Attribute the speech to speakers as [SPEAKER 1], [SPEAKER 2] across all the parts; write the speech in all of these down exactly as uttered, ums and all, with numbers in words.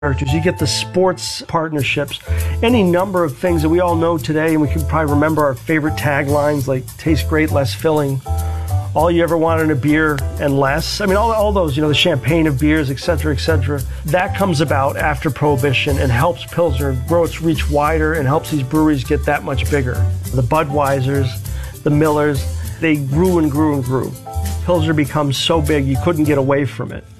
[SPEAKER 1] characters. You get the sports partnerships, any number of things that we all know today, and we can probably remember our favorite taglines like "Tastes great, less filling," "All you ever wanted in a beer and less." I mean, all, all those, you know, the champagne of beers, et cetera, et cetera. That comes about after Prohibition and helps Pilsner grow its reach wider and helps these breweries get that much bigger. The Budweisers, the Millers, they grew and grew and grew. Pilsner becomes so big you couldn't get away from it.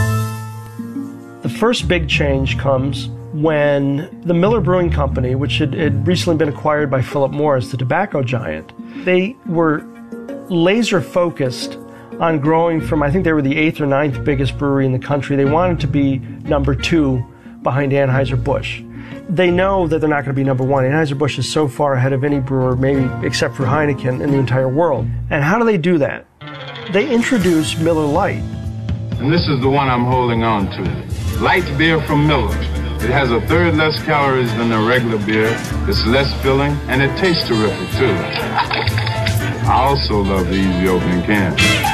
[SPEAKER 1] The first big change comes when the Miller Brewing Company, which had, had recently been acquired by Philip Morris, the tobacco giant, they were laser focused on growing from, I think they were the eighth or ninth biggest brewery in the country. They wanted to be number two behind Anheuser-Busch. They know that they're not going to be number one. Anheuser-Busch is so far ahead of any brewer, maybe except for Heineken, in the entire world. And how do they do that? They introduce Miller Lite.
[SPEAKER 2] And this is the one I'm holding on to. Light beer from Miller. It has a third less calories than a regular beer. It's less filling, and it tastes terrific, too. I also love the easy opening can.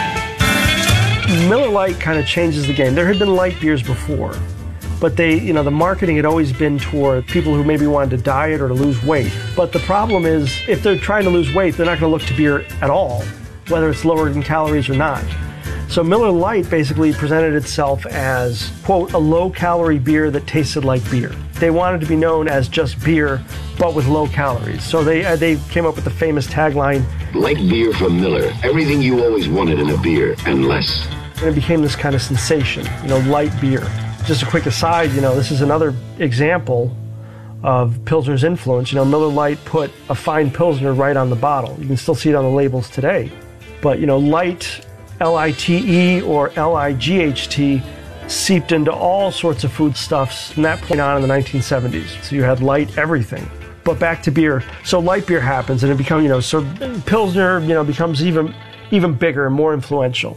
[SPEAKER 1] Miller Lite kind of changes the game. There had been light beers before, but they, you know, the marketing had always been toward people who maybe wanted to diet or to lose weight. But the problem is, if they're trying to lose weight, they're not going to look to beer at all, whether it's lower in calories or not. So Miller Lite basically presented itself as, quote, a low-calorie beer that tasted like beer. They wanted to be known as just beer, but with low calories. So they uh, they came up with the famous tagline,
[SPEAKER 3] "Light beer from Miller, everything you always wanted in a beer, and less."
[SPEAKER 1] And it became this kind of sensation, you know, light beer. Just a quick aside, you know, this is another example of Pilsner's influence. You know, Miller Lite put a fine Pilsner right on the bottle. You can still see it on the labels today. But, you know, light, L I T E or L I G H T, seeped into all sorts of foodstuffs from that point on in the nineteen seventies. So you had light everything. But back to beer. So light beer happens, and it becomes, you know, so Pilsner, you know, becomes even even bigger and more influential.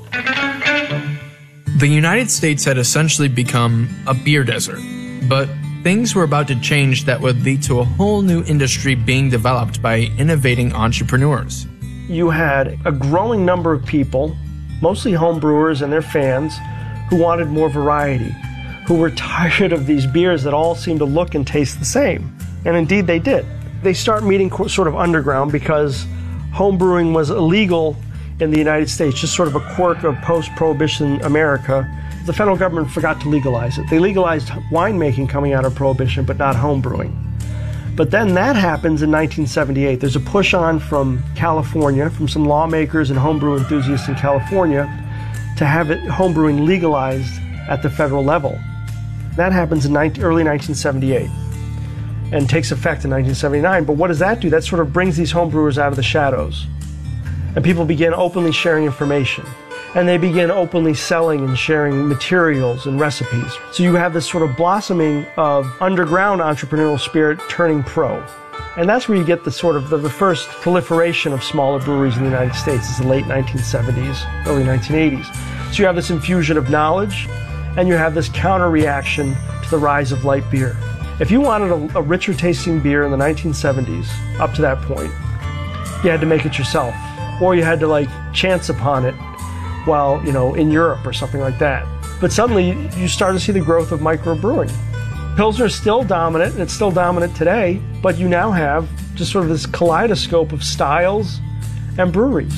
[SPEAKER 4] The United States had essentially become a beer desert, but things were about to change that would lead to a whole new industry being developed by innovating entrepreneurs.
[SPEAKER 1] You had a growing number of people, mostly home brewers and their fans, who wanted more variety, who were tired of these beers that all seemed to look and taste the same. And indeed they did. They start meeting sort of underground because home brewing was illegal in the United States, just sort of a quirk of post-Prohibition America. The federal government forgot to legalize it. They legalized winemaking coming out of Prohibition, but not home brewing. But then that happens in nineteen seventy-eight. There's a push on from California, from some lawmakers and homebrew enthusiasts in California, to have it homebrewing legalized at the federal level. That happens in early nineteen seventy-eight and takes effect in nineteen seventy-nine. But what does that do? That sort of brings these homebrewers out of the shadows. And people begin openly sharing information. And they begin openly selling and sharing materials and recipes. So you have this sort of blossoming of underground entrepreneurial spirit turning pro. And that's where you get the sort of the, the first proliferation of smaller breweries in the United States. It's the late nineteen seventies, early nineteen eighties. So you have this infusion of knowledge, and you have this counter-reaction to the rise of light beer. If you wanted a, a richer tasting beer in the nineteen seventies, up to that point, you had to make it yourself. Or you had to, like, chance upon it while, you know, in Europe or something like that. But suddenly, you start to see the growth of microbrewing. Pilsner is still dominant, and it's still dominant today, but you now have just sort of this kaleidoscope of styles and breweries.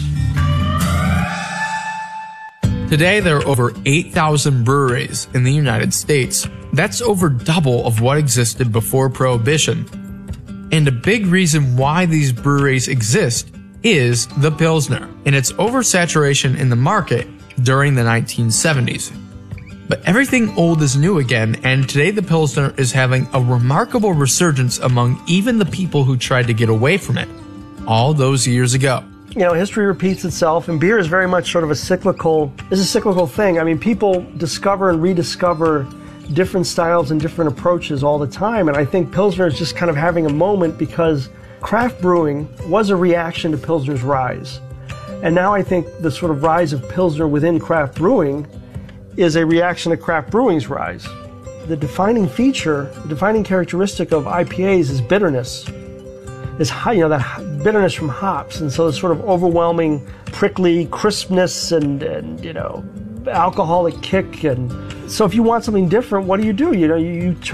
[SPEAKER 4] Today, there are over eight thousand breweries in the United States. That's over double of what existed before Prohibition. And a big reason why these breweries exist is the Pilsner and its oversaturation in the market during the nineteen seventies. But everything old is new again, and today the Pilsner is having a remarkable resurgence among even the people who tried to get away from it all those years ago.
[SPEAKER 1] You know, history repeats itself, and beer is very much sort of a cyclical, is a cyclical thing. I mean, people discover and rediscover different styles and different approaches all the time, and I think Pilsner is just kind of having a moment because craft brewing was a reaction to Pilsner's rise. And now I think the sort of rise of Pilsner within craft brewing is a reaction to craft brewing's rise. The defining feature, the defining characteristic of I P As is bitterness. Is high, you know, that bitterness from hops, and so this sort of overwhelming, prickly crispness and, and you know, alcoholic kick and So if you want something different, what do you do? You know, you, you